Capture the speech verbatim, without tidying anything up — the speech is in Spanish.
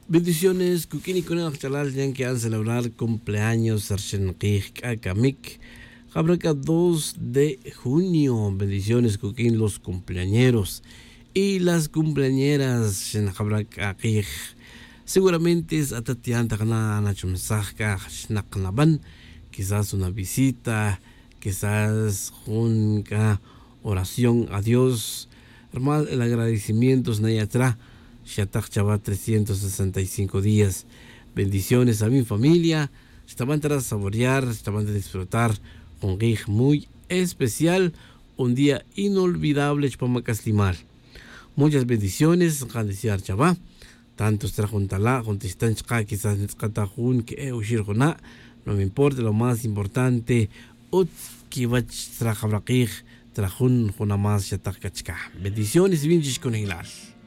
Bendiciones, Kukini Kuna Chalal Yan que han celebrar cumpleaños Sarshenqik Akamik. Habrá dos de junio. Bendiciones, Kukin, los cumpleañeros. Y las cumpleañeras Shenhabrakakik. Seguramente es Atatian Takana Nachumsaka Shnaknaban. Quizás una visita, quizás una oración a Dios. Hermano, el agradecimiento es Nayatra. Shatak Chabat trescientos sesenta y cinco días. Bendiciones a mi familia. Estaban a saborear, estaban a disfrutar un día muy especial, un día inolvidable para Caslimal. Muchas bendiciones, Jandiciar Chabá. Tantos trajuntala, juntistan chka, quizás netzkatajun, que eushir jona. No me importa, lo más importante, ut kibach trajabrakij, trajun jona más shatak kachka. Bendiciones y bien con Hilal.